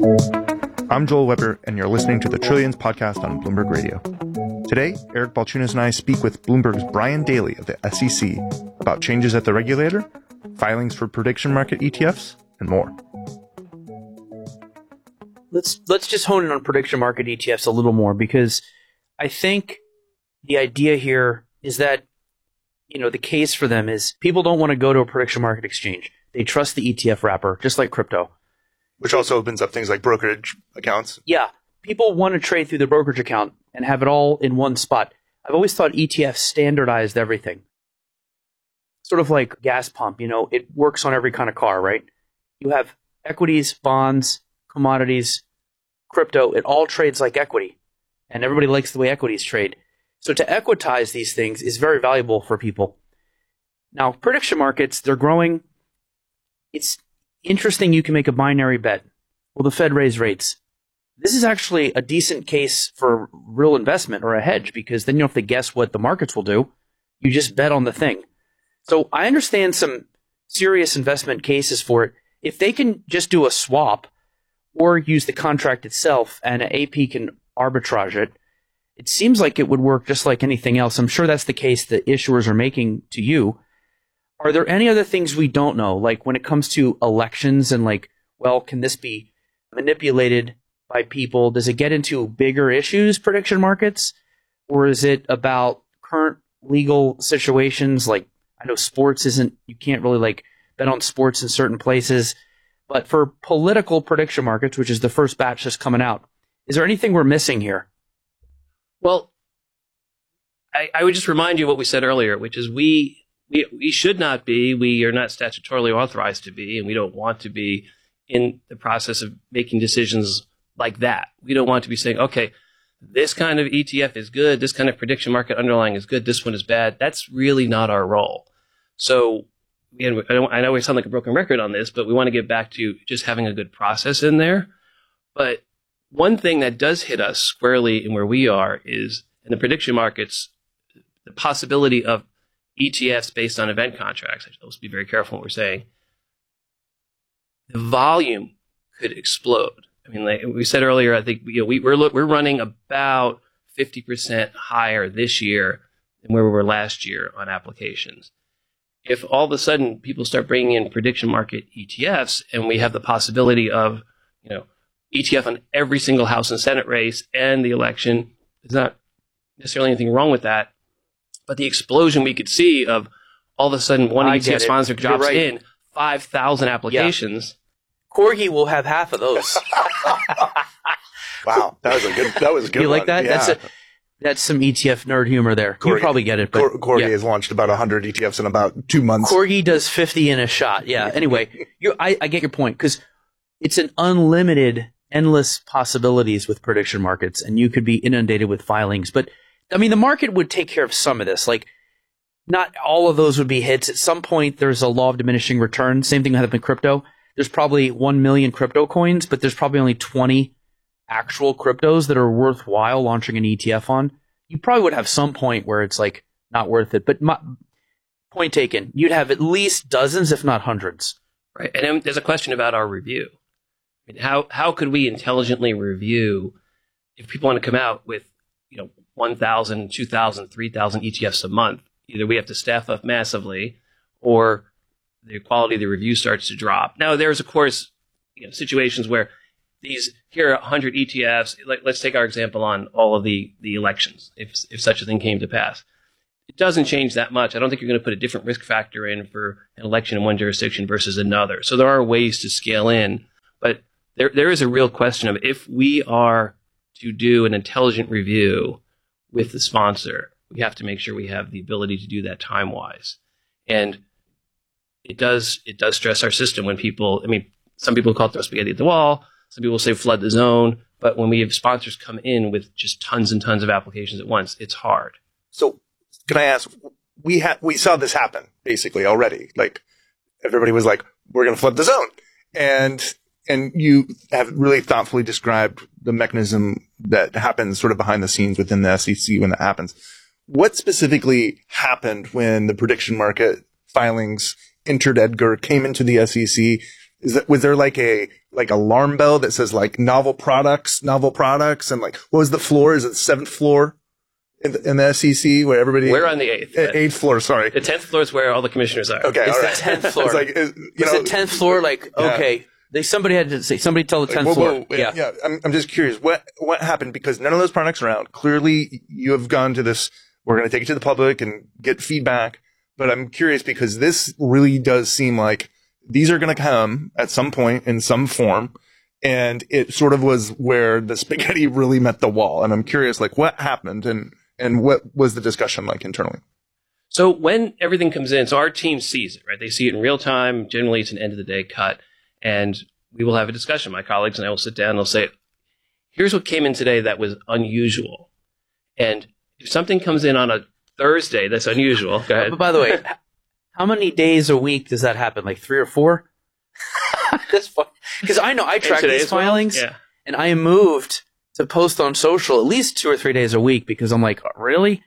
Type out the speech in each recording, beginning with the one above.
I'm Joel Weber, and you're listening to the Trillions podcast on Bloomberg Radio. Today, Eric Balchunas and I speak with Bloomberg's Brian Daly of the SEC about changes at the regulator, filings for prediction market ETFs, and more. Let's just hone in on prediction market ETFs a little more, because I think the idea here is that, the case for them is people don't want to go to a prediction market exchange. They trust the ETF wrapper, just like crypto. Which also opens up things like brokerage accounts. Yeah. People want to trade through the brokerage account and have it all in one spot. I've always thought ETFs standardized everything. Sort of like gas pump, it works on every kind of car, right? You have equities, bonds, commodities, crypto. It all trades like equity. And everybody likes the way equities trade. So to equitize these things is very valuable for people. Now, prediction markets, they're growing. It's interesting you can make a binary bet. Will the Fed raise rates? This is actually a decent case for real investment or a hedge, because then you don't have to guess what the markets will do. You just bet on the thing. So I understand some serious investment cases for it. If they can just do a swap or use the contract itself and an AP can arbitrage it, it seems like it would work just like anything else. I'm sure that's the case that issuers are making to you. Are there any other things we don't know? Like when it comes to elections and can this be manipulated by people? Does it get into bigger issues, prediction markets? Or is it about current legal situations? Like, I know sports you can't really bet on sports in certain places. But for political prediction markets, which is the first batch that's coming out, is there anything we're missing here? Well, I would just remind you what we said earlier, which is we should not be, we are not statutorily authorized to be, and we don't want to be in the process of making decisions like that. We don't want to be saying, okay, this kind of ETF is good, this kind of prediction market underlying is good, this one is bad. That's really not our role. So, again, I know we sound like a broken record on this, but we want to get back to just having a good process in there. But one thing that does hit us squarely in where we are is in the prediction markets, the possibility of ETFs based on event contracts. Let's be very careful what we're saying. The volume could explode. I mean, like we said earlier, I think we're running about 50% higher this year than where we were last year on applications. If all of a sudden people start bringing in prediction market ETFs, and we have the possibility of ETF on every single House and Senate race and the election, there's not necessarily anything wrong with that. But the explosion we could see of all of a sudden one ETF sponsor drops in 5,000 applications. Yeah. Corgi will have half of those. Wow, that was a good. You like one. that? Yeah. That's some ETF nerd humor there. You probably get it. But Corgi has launched about 100 ETFs in about 2 months. Corgi does 50 in a shot. Yeah. Anyway, I get your point, because it's an unlimited, endless possibilities with prediction markets, and you could be inundated with filings. But I mean, the market would take care of some of this. Like, not all of those would be hits. At some point, there's a law of diminishing returns. Same thing happened in crypto. There's probably 1 million crypto coins, but there's probably only 20 actual cryptos that are worthwhile launching an ETF on. You probably would have some point where it's not worth it. But point taken, you'd have at least dozens, if not hundreds. Right. And then there's a question about our review. I mean, how could we intelligently review if people want to come out with 1,000, 2,000, 3,000 ETFs a month? Either we have to staff up massively, or the quality of the review starts to drop. Now, there's, of course, situations where here are 100 ETFs. Let's take our example on all of the elections, if such a thing came to pass. It doesn't change that much. I don't think you're going to put a different risk factor in for an election in one jurisdiction versus another. So there are ways to scale in. But there is a real question of, if we are to do an intelligent review with the sponsor, we have to make sure we have the ability to do that time-wise. And it does stress our system when some people call it throw spaghetti at the wall. Some people say flood the zone. But when we have sponsors come in with just tons and tons of applications at once, it's hard. So can I ask, we saw this happen basically already. Like, everybody was like, we're going to flood the zone. And you have really thoughtfully described the mechanism that happens sort of behind the scenes within the SEC when that happens. What specifically happened when the prediction market filings entered Edgar, came into the SEC? Was there like a alarm bell that says like novel products, and like, what was the floor? Is it the 7th floor in the SEC where everybody? We're on the 8th. 8th floor, sorry. The 10th floor is where all the commissioners are. Okay, It's all the right. 10th floor. It's like, The 10th floor, like, Yeah. okay. Somebody had to say, somebody tell the 10th whoa, floor. whoa, yeah. I'm just curious, what happened? Because none of those products are out. Clearly, you have gone to this. We're going to take it to the public and get feedback. But I'm curious because this really does seem like these are going to come at some point in some form. And it sort of was where the spaghetti really met the wall. And I'm curious, like, what happened and what was the discussion like internally? So when everything comes in, so our team sees it, right? They see it in real time. Generally, it's an end of the day cut. And we will have a discussion. My colleagues and I will sit down and they'll say, here's what came in today that was unusual. And if something comes in on a Thursday that's unusual, go ahead. But by the way, how many days a week does that happen? Like 3 or 4? That's fun. Because I know I track these filings, and I am moved to post on social at least 2 or 3 days a week because I'm like, really?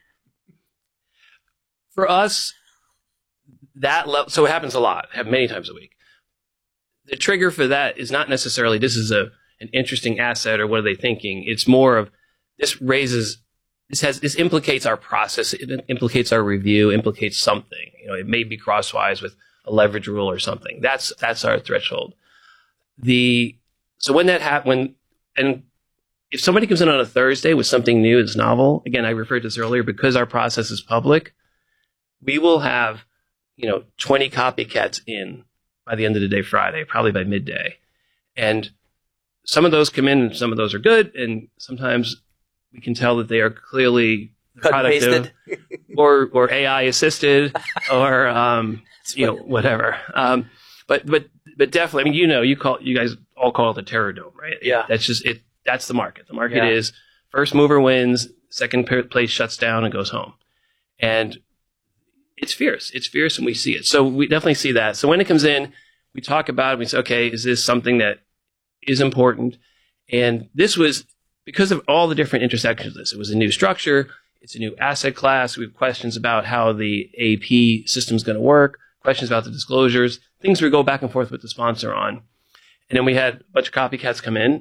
For us, that level, so it happens a lot, many times a week. The trigger for that is not necessarily this is an interesting asset or what are they thinking. It's more of this implicates our process, it implicates our review, implicates something. It may be crosswise with a leverage rule or something. That's our threshold. So when that happens, and if somebody comes in on a Thursday with something new that's novel, again, I referred to this earlier, because our process is public, we will have 20 copycats in by the end of the day Friday, probably by midday. And some of those come in and some of those are good. And sometimes we can tell that they are clearly Cut and pasted. or AI assisted or, whatever. But definitely, you guys all call it the Terror Dome, right? Yeah. That's just it. That's the market. The market is first mover wins, second place shuts down and goes home. And it's fierce. It's fierce, and we see it. So we definitely see that. So when it comes in, we talk about it. We say, okay, is this something that is important? And this was because of all the different intersections of this. It was a new structure. It's a new asset class. We have questions about how the AP system is going to work, questions about the disclosures, things we go back and forth with the sponsor on. And then we had a bunch of copycats come in,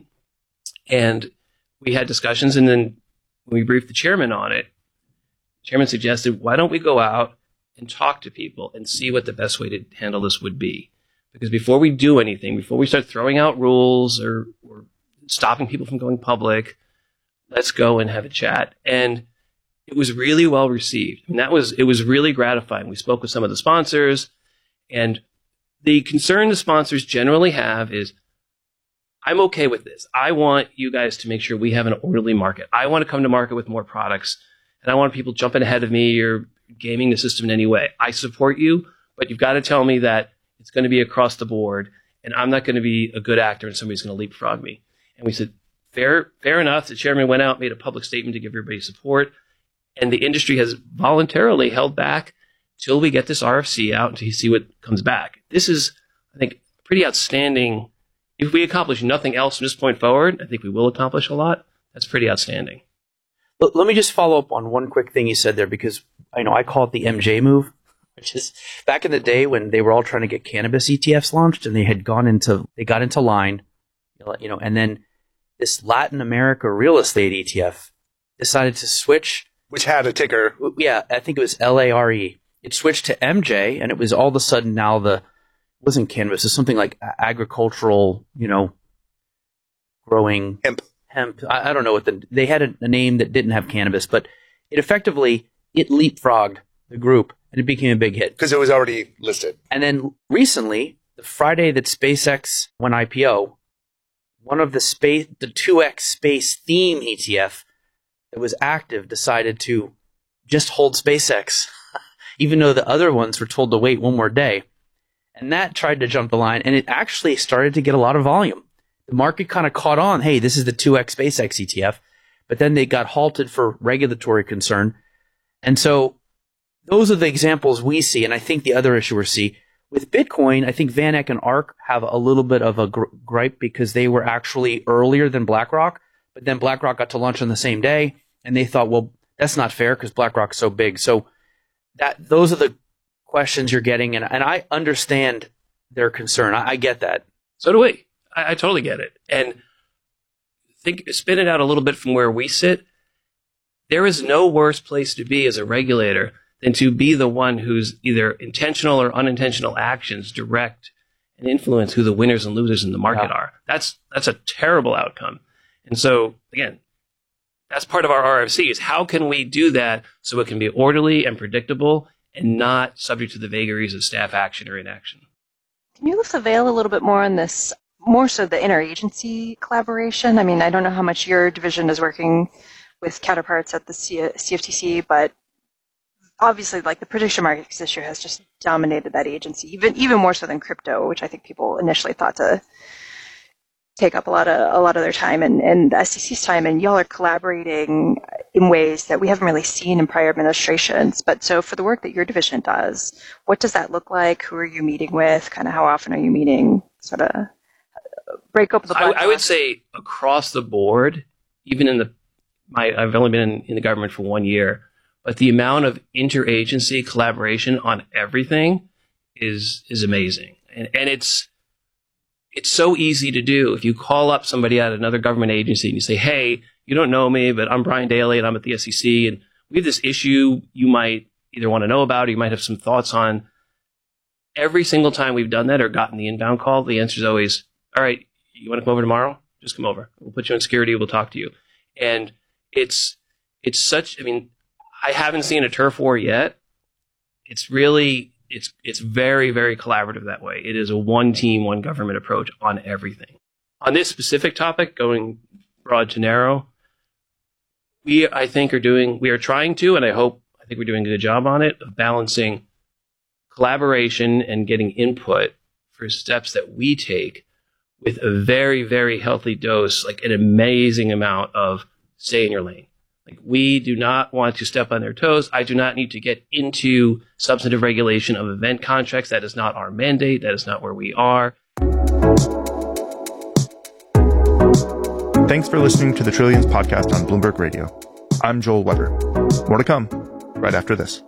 and we had discussions. And then when we briefed the chairman on it, the chairman suggested, why don't we go out and talk to people and see what the best way to handle this would be? Because before we do anything, before we start throwing out rules or stopping people from going public, let's go and have a chat. And it was really well received. And it was really gratifying. We spoke with some of the sponsors, and the concern the sponsors generally have is, I'm okay with this. I want you guys to make sure we have an orderly market. I want to come to market with more products, and I want people jumping ahead of me or gaming the system in any way. I support you, but you've got to tell me that it's going to be across the board, and I'm not going to be a good actor and somebody's going to leapfrog me. And we said, fair enough. The chairman went out, made a public statement to give everybody support, and the industry has voluntarily held back till we get this RFC out and to see what comes back. This is, I think, pretty outstanding. If we accomplish nothing else from this point forward, I think we will accomplish a lot. That's pretty outstanding. Let me just follow up on one quick thing you said there, because I call it the MJ move, which is back in the day when they were all trying to get cannabis ETFs launched, and they got into line, and then this Latin America real estate ETF decided to switch, which had a ticker. Yeah, I think it was LARE. It switched to MJ, and it was all of a sudden now wasn't cannabis, it was something like agricultural, growing hemp. I don't know they had a name that didn't have cannabis, but it leapfrogged the group, and it became a big hit. Because it was already listed. And then recently, the Friday that SpaceX went IPO, one of the 2X space theme ETF that was active decided to just hold SpaceX, even though the other ones were told to wait one more day. And that tried to jump the line, and it actually started to get a lot of volume. The market kind of caught on, hey, this is the 2X SpaceX ETF, but then they got halted for regulatory concern. And so those are the examples we see, and I think the other issuers see. With Bitcoin, I think VanEck and ARK have a little bit of a gripe because they were actually earlier than BlackRock, but then BlackRock got to launch on the same day, and they thought, well, that's not fair because BlackRock's so big. So those are the questions you're getting, and I understand their concern. I get that. So do we. I totally get it. And spin it out a little bit from where we sit. There is no worse place to be as a regulator than to be the one whose either intentional or unintentional actions direct and influence who the winners and losers in the market are. That's a terrible outcome. And so, again, that's part of our RFC is how can we do that so it can be orderly and predictable and not subject to the vagaries of staff action or inaction. Can you lift the veil a little bit more on this, more so the interagency collaboration? I mean, I don't know how much your division is working with counterparts at the CFTC, but obviously, like, the prediction markets issue has just dominated that agency, even more so than crypto, which I think people initially thought to take up a lot of their time and the SEC's time, and y'all are collaborating in ways that we haven't really seen in prior administrations. But so for the work that your division does, what does that look like? Who are you meeting with? Kind of how often are you meeting? Sort of break open the black box. I would say across the board, even in I've only been in the government for 1 year, but the amount of interagency collaboration on everything is amazing. And it's so easy to do. If you call up somebody at another government agency and you say, hey, you don't know me, but I'm Brian Daly and I'm at the SEC, and we have this issue you might either want to know about or you might have some thoughts on. Every single time we've done that or gotten the inbound call, the answer is always, all right, you want to come over tomorrow? Just come over. We'll put you in security. We'll talk to you. And it's such, I mean, I haven't seen a turf war yet. It's really, it's very, very collaborative that way. It is a one team, one government approach on everything. On this specific topic, going broad to narrow, we are trying to, and I think we're doing a good job on it, of balancing collaboration and getting input for steps that we take with a very, very healthy dose, like an amazing amount of stay in your lane. Like, we do not want to step on their toes. I do not need to get into substantive regulation of event contracts. That is not our mandate. That is not where we are. Thanks for listening to the Trillions podcast on Bloomberg Radio. I'm Joel Weber. More to come right after this.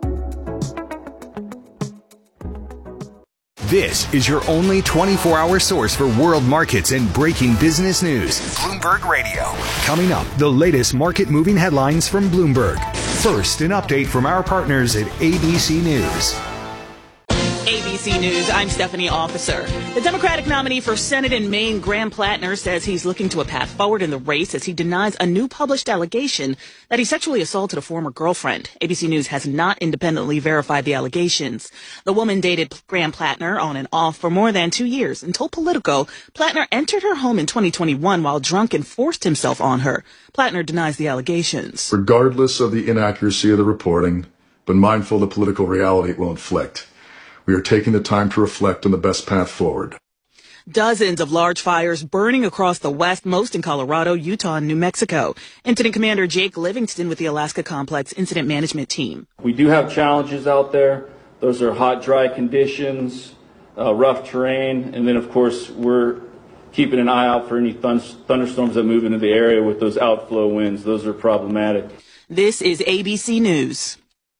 This is your only 24-hour source for world markets and breaking business news. Bloomberg Radio. Coming up, the latest market-moving headlines from Bloomberg. First, an update from our partners at ABC News. ABC News, I'm Stephanie Officer. The Democratic nominee for Senate in Maine, Graham Plattner, says he's looking to a path forward in the race as he denies a new published allegation that he sexually assaulted a former girlfriend. ABC News has not independently verified the allegations. The woman dated Graham Plattner on and off for more than 2 years and told Politico Plattner entered her home in 2021 while drunk and forced himself on her. Plattner denies the allegations. Regardless of the inaccuracy of the reporting, but mindful of the political reality it will inflict, we are taking the time to reflect on the best path forward. Dozens of large fires burning across the West, most in Colorado, Utah, and New Mexico. Incident Commander Jake Livingston with the Alaska Complex Incident Management Team. We do have challenges out there. Those are hot, dry conditions, rough terrain, and then, of course, we're keeping an eye out for any thunderstorms that move into the area with those outflow winds. Those are problematic. This is ABC News.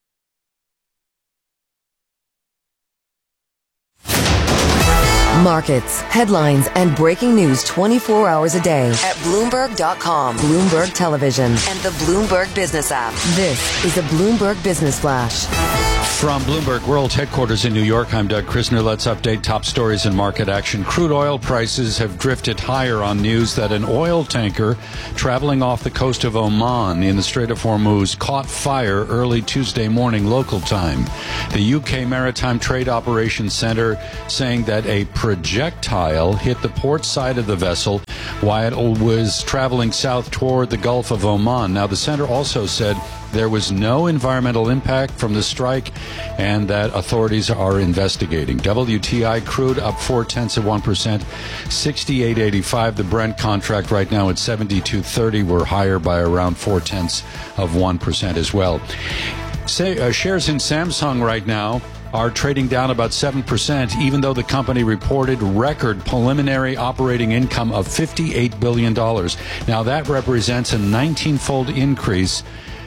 Markets, headlines, and breaking news 24 hours a day at Bloomberg.com, Bloomberg Television, and the Bloomberg Business app. This is a Bloomberg Business Flash. From Bloomberg World Headquarters in New York, I'm Doug Krisner. Let's update top stories in market action. Crude oil prices have drifted higher on news that an oil tanker traveling off the coast of Oman in the Strait of Hormuz caught fire early Tuesday morning local time. The UK Maritime Trade Operations Center saying that a projectile hit the port side of the vessel while it was traveling south toward the Gulf of Oman. Now, the center also said there was no environmental impact from the strike and that authorities are investigating. WTI crude up 0.4%, 68.85. The Brent contract right now at 72.30. We're higher by around 0.4% as well. Shares in Samsung right now are trading down about 7%, even though the company reported record preliminary operating income of $58 billion. Now, that represents a 19-fold increase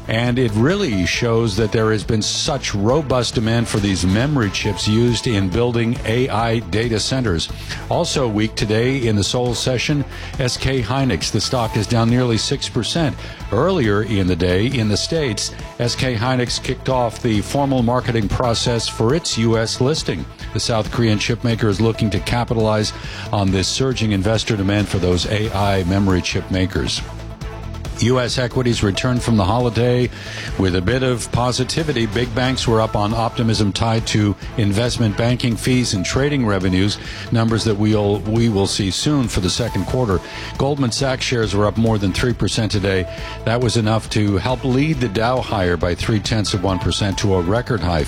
And it really shows that there has been such robust demand for these memory chips used in building AI data centers. Also weak today in the Seoul session, SK Hynix. The stock is down nearly 6%. Earlier in the day in the States, SK Hynix kicked off the formal marketing process for its U.S. listing. The South Korean chipmaker is looking to capitalize on this surging investor demand for those AI memory chip makers. U.S. equities returned from the holiday with a bit of positivity. Big banks were up on optimism tied to investment banking fees and trading revenues, numbers that we will see soon for the second quarter. Goldman Sachs shares were up more than 3% today. That was enough to help lead the Dow higher by 0.3% to a record high,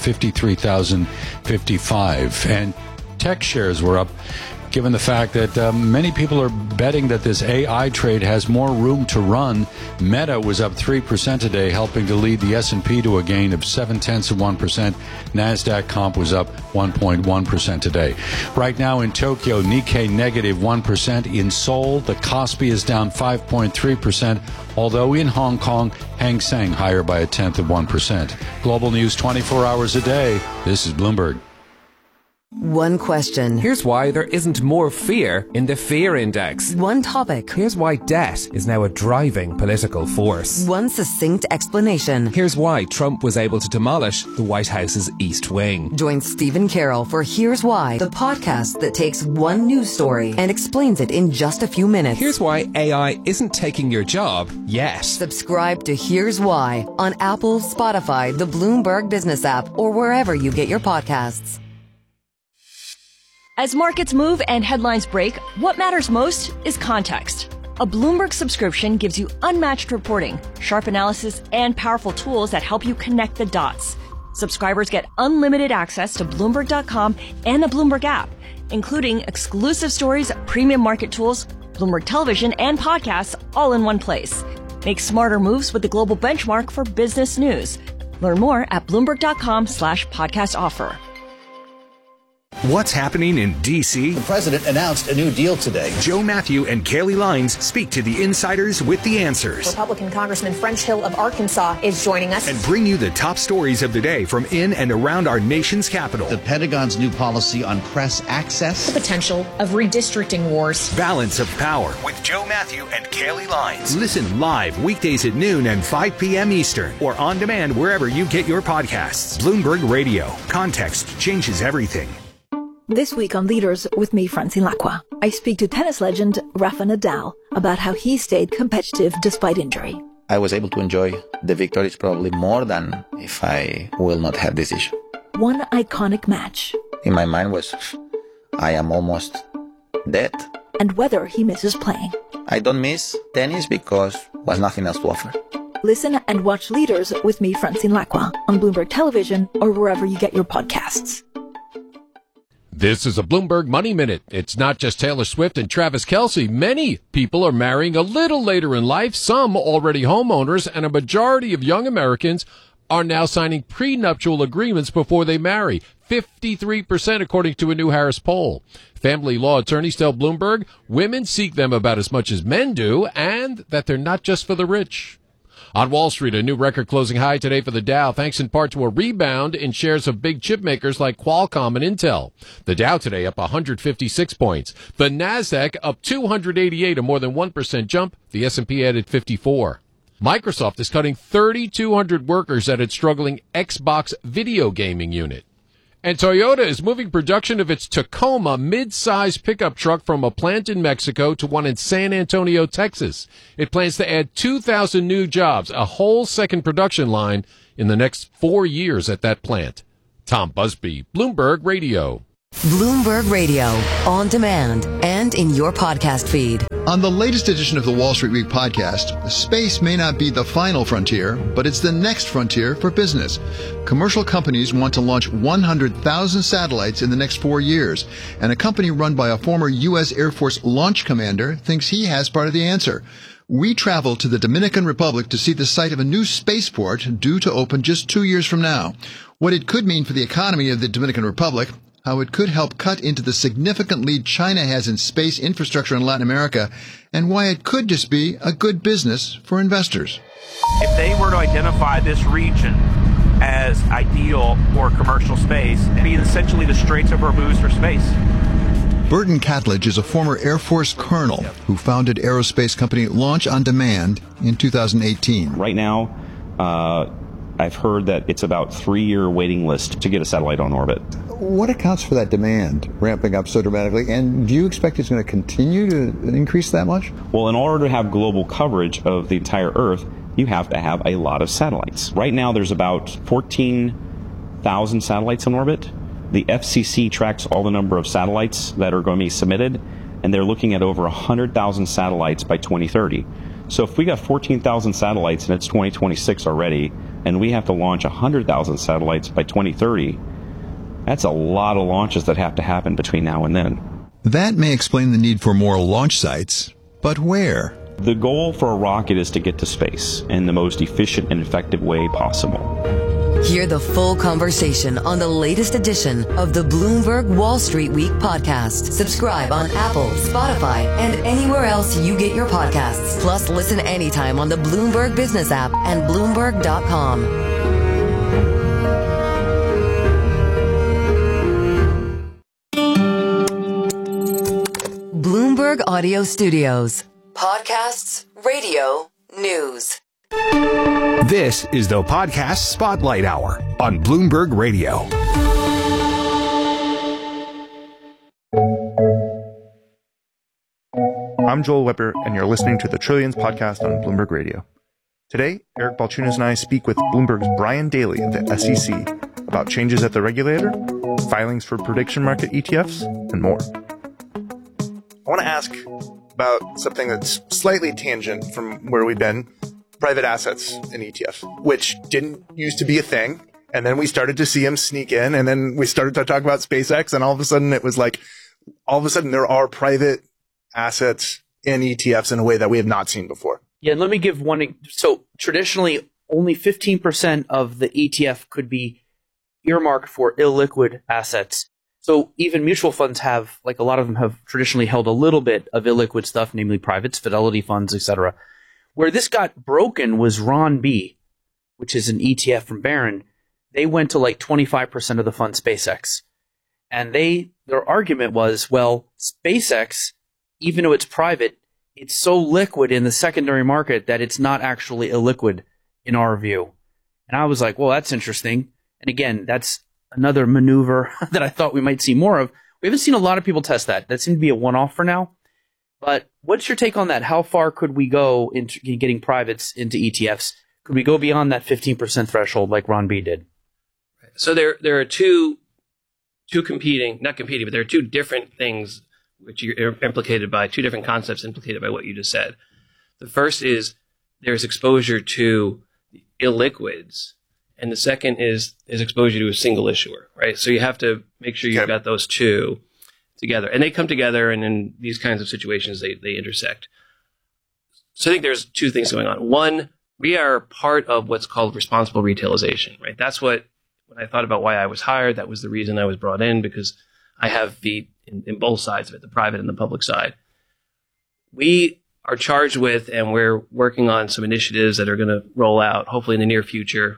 53,055. And tech shares were up, given the fact that many people are betting that this AI trade has more room to run. Meta was up 3% today, helping to lead the S&P to a gain of 0.7%. NASDAQ comp was up 1.1% today. Right now in Tokyo, Nikkei negative 1%. In Seoul, the Kospi is down 5.3%, although in Hong Kong, Hang Seng higher by 0.1%. Global news 24 hours a day. This is Bloomberg. One question. Here's why there isn't more fear in the fear index. One topic. Here's why debt is now a driving political force. One succinct explanation. Here's why Trump was able to demolish the White House's East Wing. Join Stephen Carroll for Here's Why, the podcast that takes one news story and explains it in just a few minutes. Here's why AI isn't taking your job yet. Subscribe to Here's Why on Apple, Spotify, the Bloomberg Business app, or wherever you get your podcasts. As markets move and headlines break, what matters most is context. A Bloomberg subscription gives you unmatched reporting, sharp analysis, and powerful tools that help you connect the dots. Subscribers get unlimited access to Bloomberg.com and the Bloomberg app, including exclusive stories, premium market tools, Bloomberg television, and podcasts all in one place. Make smarter moves with the global benchmark for business news. Learn more at Bloomberg.com/podcast offer. What's happening in D.C.? The president announced a new deal today. Joe Matthew and Kaylee Lines speak to the insiders with the answers. Republican Congressman French Hill of Arkansas is joining us. And bring you the top stories of the day from in and around our nation's capital. The Pentagon's new policy on press access. The potential of redistricting wars. Balance of Power with Joe Matthew and Kaylee Lines. Listen live weekdays at noon and 5 p.m. Eastern or on demand wherever you get your podcasts. Bloomberg Radio. Context changes everything. This week on Leaders with me, Francine Lacqua, I speak to tennis legend Rafa Nadal about how he stayed competitive despite injury. I was able to enjoy the victories probably more than if I will not have this issue. One iconic match. In my mind was, I am almost dead. And whether he misses playing. I don't miss tennis because was nothing else to offer. Listen and watch Leaders with me, Francine Lacqua, on Bloomberg Television or wherever you get your podcasts. This is a Bloomberg Money Minute. It's not just Taylor Swift and Travis Kelce. Many people are marrying a little later in life, some already homeowners, and a majority of young Americans are now signing prenuptial agreements before they marry. 53% according to a new Harris poll. Family law attorneys tell Bloomberg women seek them about as much as men do and that they're not just for the rich. On Wall Street, a new record closing high today for the Dow, thanks in part to a rebound in shares of big chip makers like Qualcomm and Intel. The Dow today up 156 points. The Nasdaq up 288, a more than 1% jump. The S&P added 54. Microsoft is cutting 3,200 workers at its struggling Xbox video gaming unit. And Toyota is moving production of its Tacoma mid-size pickup truck from a plant in Mexico to one in San Antonio, Texas. It plans to add 2,000 new jobs, a whole second production line in the next 4 years at that plant. Tom Busby, Bloomberg Radio. Bloomberg Radio, on demand and in your podcast feed. On the latest edition of the Wall Street Week podcast, space may not be the final frontier, but it's the next frontier for business. Commercial companies want to launch 100,000 satellites in the next 4 years, and a company run by a former U.S. Air Force launch commander thinks he has part of the answer. We travel to the Dominican Republic to see the site of a new spaceport due to open just 2 years from now. What it could mean for the economy of the Dominican Republic, how it could help cut into the significant lead China has in space infrastructure in Latin America, and why it could just be a good business for investors. If they were to identify this region as ideal for commercial space, it'd be essentially the Straits of Hormuz for space. Burton Catledge is a former Air Force colonel who founded aerospace company Launch on Demand in 2018. Right now, I've heard that it's about 3-year waiting list to get a satellite on orbit. What accounts for that demand ramping up so dramatically? And do you expect it's going to continue to increase that much? Well, in order to have global coverage of the entire Earth, you have to have a lot of satellites. Right now, there's about 14,000 satellites in orbit. The FCC tracks all the number of satellites that are going to be submitted, and they're looking at over 100,000 satellites by 2030. So if we got 14,000 satellites and it's 2026 already, and we have to launch 100,000 satellites by 2030, that's a lot of launches that have to happen between now and then. That may explain the need for more launch sites, but where? The goal for a rocket is to get to space in the most efficient and effective way possible. Hear the full conversation on the latest edition of the Bloomberg Wall Street Week podcast. Subscribe on Apple, Spotify, and anywhere else you get your podcasts. Plus, listen anytime on the Bloomberg Business app and Bloomberg.com. Bloomberg Audio Studios. Podcasts, radio, news. This is the Podcast Spotlight Hour on Bloomberg Radio. I'm Joel Weber, and you're listening to the Trillions podcast on Bloomberg Radio. Today, Eric Balchunas and I speak with Bloomberg's Brian Daly of the SEC about changes at the regulator, filings for prediction market ETFs, and more. I want to ask about something that's slightly tangent from where we've been, private assets in ETFs, which didn't used to be a thing. And then we started to see them sneak in, and then we started to talk about SpaceX, and all of a sudden it was like, all of a sudden there are private assets in ETFs in a way that we have not seen before. Yeah, and let me give one. So traditionally, only 15% of the ETF could be earmarked for illiquid assets. So even mutual funds have, like a lot of them have traditionally held a little bit of illiquid stuff, namely privates, Fidelity funds, etc. Where this got broken was Ron B, which is an ETF from Barron. They went to like 25% of the fund SpaceX. And their argument was, well, SpaceX, even though it's private, it's so liquid in the secondary market that it's not actually illiquid in our view. And I was like, well, that's interesting. And again, that's another maneuver that I thought we might see more of. We haven't seen a lot of people test that. That seemed to be a one-off for now. But what's your take on that? How far could we go into getting privates into ETFs? Could we go beyond that 15% threshold like Ron B did? So there are two competing, not competing, but there are two different things which are implicated by, two different concepts implicated by what you just said. The first is there's exposure to illiquids, and the second is exposure to a single issuer, right? So you have to make sure you've got those two together. And they come together, and in these kinds of situations, they intersect. So I think there's two things going on. One, we are part of what's called responsible retailization, right? That's when I thought about why I was hired, that was the reason I was brought in, because I have feet in both sides of it, the private and the public side. We are charged with, and we're working on some initiatives that are going to roll out, hopefully in the near future,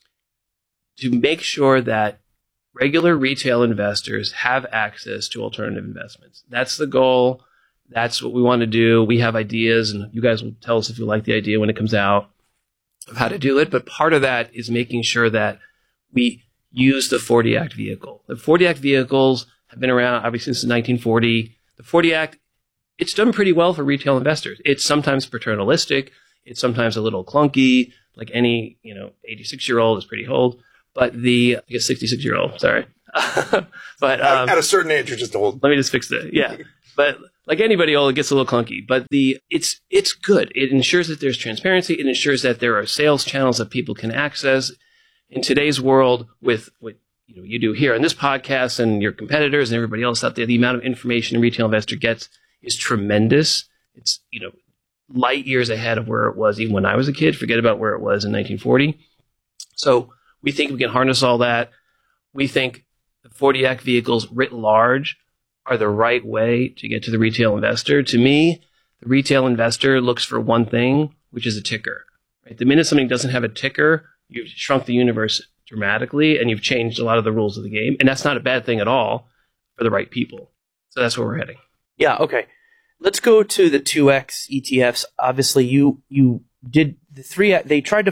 to make sure that regular retail investors have access to alternative investments. That's the goal. That's what we want to do. We have ideas, and you guys will tell us if you like the idea when it comes out of how to do it. But part of that is making sure that we use the 40 Act vehicle. The 40 Act vehicles have been around, obviously, since 1940. The 40 Act, it's done pretty well for retail investors. It's sometimes paternalistic. It's sometimes a little clunky, like any 86-year-old is pretty old. But I guess 66-year-old, sorry. But at a certain age, you're just old. Let me just fix that. Yeah. But like anybody old, it gets a little clunky. But it's good. It ensures that there's transparency. It ensures that there are sales channels that people can access. In today's world, with what you do here on this podcast and your competitors and everybody else out there, the amount of information a retail investor gets is tremendous. It's light years ahead of where it was even when I was a kid. Forget about where it was in 1940. So we think we can harness all that. We think the 40 Act vehicles writ large are the right way to get to the retail investor. To me, the retail investor looks for one thing, which is a ticker, Right? The minute something doesn't have a ticker, you've shrunk the universe dramatically, and you've changed a lot of the rules of the game. And that's not a bad thing at all for the right people. So that's where we're heading. Yeah, okay. Let's go to the 2X ETFs. Obviously, you did the 3X. They tried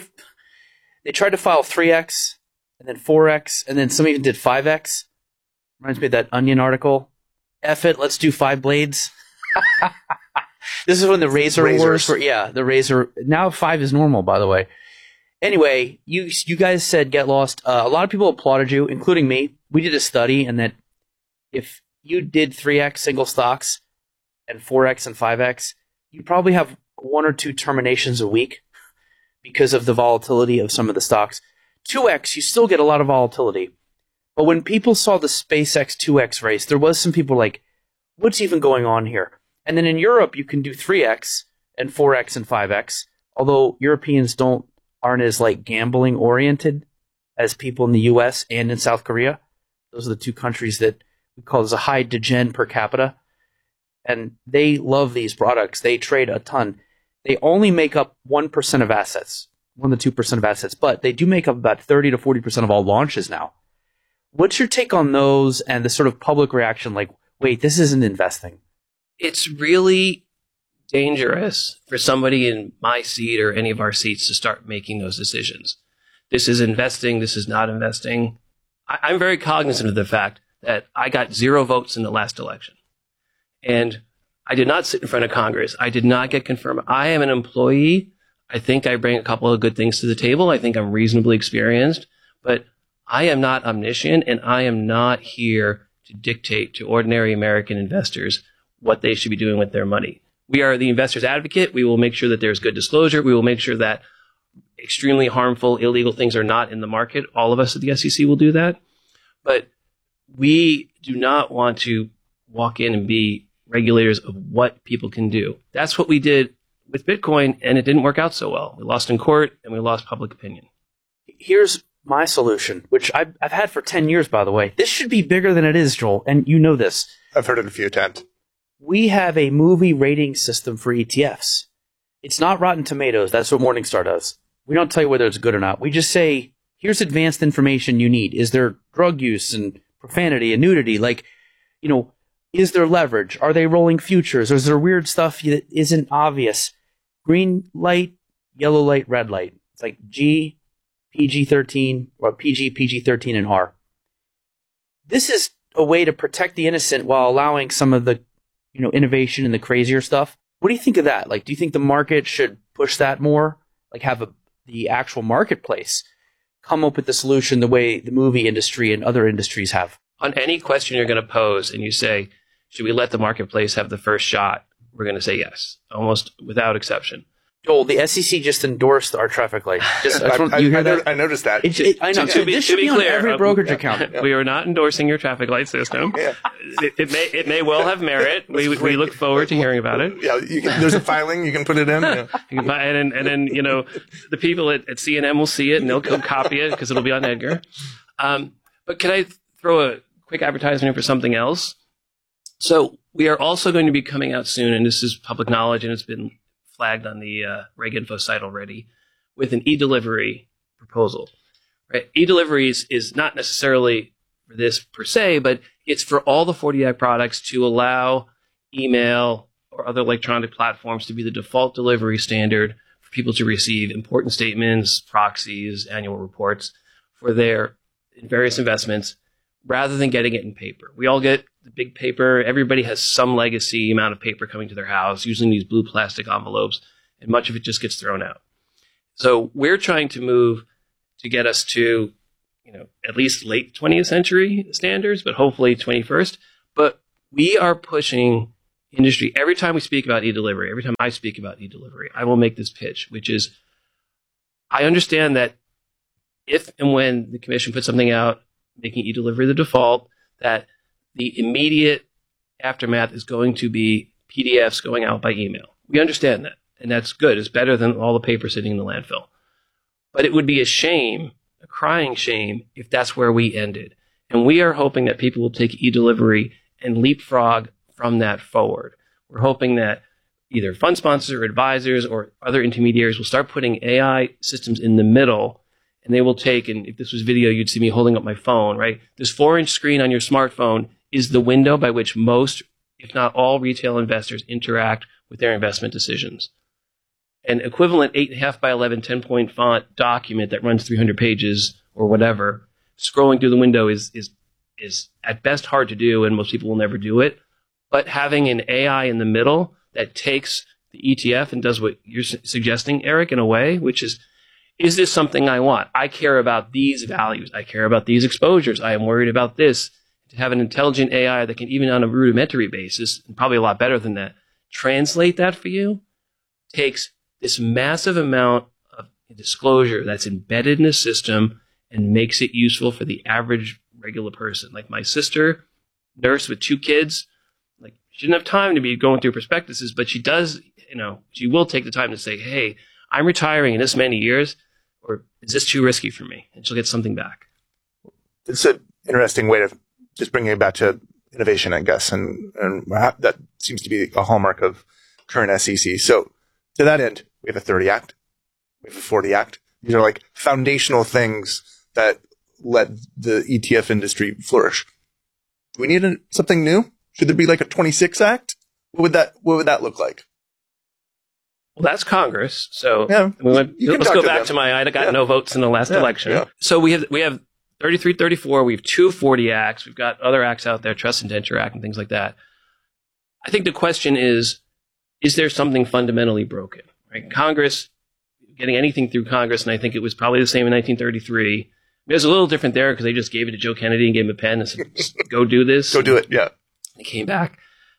to file 3X and then 4X, and then some even did 5X. Reminds me of that Onion article. F it, let's do 5 blades. This is when the razor wars were, the razor. Now 5 is normal, by the way. Anyway, you guys said get lost. A lot of people applauded you, including me. We did a study, and that if you did 3X single stocks and 4X and 5X, you probably have 1 or 2 terminations a week because of the volatility of some of the stocks. 2X, you still get a lot of volatility. But when people saw the SpaceX 2X race, there was some people like, what's even going on here? And then in Europe, you can do 3X and 4X and 5X, although Europeans aren't as like gambling oriented as people in the US and in South Korea. Those are the 2 countries that we call as a high degen per capita. And they love these products. They trade a ton. They only make up 1% of assets, 1 to 2% of assets, but they do make up about 30 to 40% of all launches now. What's your take on those and the sort of public reaction like, wait, this isn't investing? It's really dangerous for somebody in my seat or any of our seats to start making those decisions. This is investing. This is not investing. I'm very cognizant of the fact that I got 0 votes in the last election. And I did not sit in front of Congress. I did not get confirmed. I am an employee. I think I bring a couple of good things to the table. I think I'm reasonably experienced. But I am not omniscient, and I am not here to dictate to ordinary American investors what they should be doing with their money. We are the investor's advocate. We will make sure that there's good disclosure. We will make sure that extremely harmful, illegal things are not in the market. All of us at the SEC will do that. But we do not want to walk in and be regulators of what people can do. That's what we did with Bitcoin, and it didn't work out so well. We lost in court, and we lost public opinion. Here's my solution, which I've had for 10 years, by the way. This should be bigger than it is, Joel, and you know this. I've heard it a few times. We have a movie rating system for ETFs. It's not Rotten Tomatoes. That's what Morningstar does. We don't tell you whether it's good or not. We just say, here's advanced information you need. Is there drug use and profanity and nudity? Like, is there leverage? Are they rolling futures? Or is there weird stuff that isn't obvious? Green light, yellow light, red light. It's like G, PG-13, or PG, PG-13, and R. This is a way to protect the innocent while allowing some of the innovation and the crazier stuff. What do you think of that? Like, do you think the market should push that more? Like, have the actual marketplace come up with the solution the way the movie industry and other industries have? On any question you're going to pose and you say, should we let the marketplace have the first shot? We're going to say yes, almost without exception. Joel, the SEC just endorsed our traffic light. I noticed that. I know. This should be on every brokerage account. We are not endorsing your traffic light system. Yeah. It may well have merit. We look forward to hearing about it. Yeah, there's a filing. You can put it in. Yeah. You can and then the people at CNN will see it and they'll copy it because it'll be on Edgar. But can I throw a quick advertisement for something else? So we are also going to be coming out soon, and this is public knowledge, and it's been flagged on the RegInfo site already, with an e-delivery proposal. Right? E-delivery is not necessarily for this per se, but it's for all the 40 Act products to allow email or other electronic platforms to be the default delivery standard for people to receive important statements, proxies, annual reports for their various investments, rather than getting it in paper. We all get the big paper. Everybody has some legacy amount of paper coming to their house using these blue plastic envelopes, and much of it just gets thrown out. So we're trying to move to get us to, at least late 20th century standards, but hopefully 21st. But we are pushing industry. Every time we speak about e-delivery, every time I speak about e-delivery, I will make this pitch, which is, I understand that if and when the commission puts something out, making e-delivery the default, that the immediate aftermath is going to be PDFs going out by email. We understand that, and that's good. It's better than all the paper sitting in the landfill. But it would be a shame, a crying shame, if that's where we ended. And we are hoping that people will take e-delivery and leapfrog from that forward. We're hoping that either fund sponsors or advisors or other intermediaries will start putting AI systems in the middle, and they will take, and if this was video, you'd see me holding up my phone, right? This 4-inch screen on your smartphone is the window by which most, if not all, retail investors interact with their investment decisions. An equivalent 8.5 by 11 10-point font document that runs 300 pages or whatever, scrolling through the window is at best hard to do, and most people will never do it. But having an AI in the middle that takes the ETF and does what you're suggesting, Eric, in a way, which is this something I want? I care about these values. I care about these exposures. I am worried about this. To have an intelligent AI that can, even on a rudimentary basis, and probably a lot better than that, translate that for you, takes this massive amount of disclosure that's embedded in the system and makes it useful for the average regular person. Like my sister, nurse with 2 kids, like she didn't have time to be going through prospectuses, but she does, she will take the time to say, hey, I'm retiring in this many years, or is this too risky for me? And she'll get something back. It's an interesting way to just bring it back to innovation, I guess. And that seems to be a hallmark of current SEC. So to that end, we have a 30 Act. We have a 40 Act. These are like foundational things that let the ETF industry flourish. Do we need something new? Should there be like a 26 Act? What would that look like? Well, that's Congress. So yeah, let's go back to I got no votes in the last election. Yeah. So we have 33, 34. We have 2 40 acts. We've got other acts out there, Trust Indenture Act and things like that. I think the question is there something fundamentally broken? Right? Congress, getting anything through Congress, and I think it was probably the same in 1933. It was a little different there because they just gave it to Joe Kennedy and gave him a pen and said, go do this. Go do it, yeah. They came back.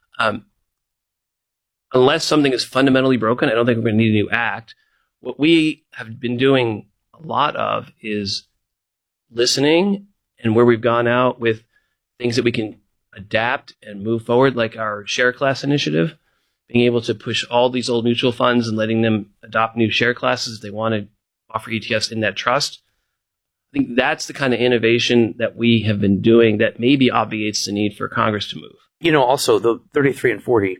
Unless something is fundamentally broken, I don't think we're going to need a new act. What we have been doing a lot of is listening, and where we've gone out with things that we can adapt and move forward, like our share class initiative, being able to push all these old mutual funds and letting them adopt new share classes if they want to offer ETFs in that trust. I think that's the kind of innovation that we have been doing that maybe obviates the need for Congress to move. Also the 33 and 40,